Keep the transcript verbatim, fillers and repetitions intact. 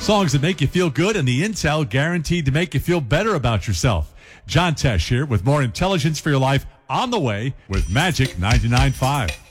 Songs that make you feel good and the intel guaranteed to make you feel better about yourself. John Tesh here with more intelligence for your life on the way with Magic ninety-nine point five.